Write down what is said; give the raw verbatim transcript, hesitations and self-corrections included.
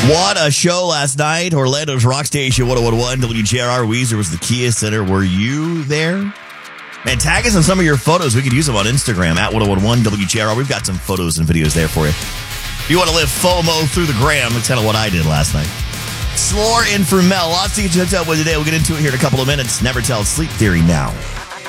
What a show last night. Orlando's Rock Station one oh one point one W J R R. Weezer was the Kia Center. Were you there? Man, tag us on some of your photos. We could use them on Instagram at one oh one point one W J R R. We've got some photos and videos there for you. If you want to live FOMO through the gram, that's kind of what I did last night. Slore in for Mel. Lots to get you hooked up with today. We'll get into it here in a couple of minutes. Never Tell Sleep Theory now.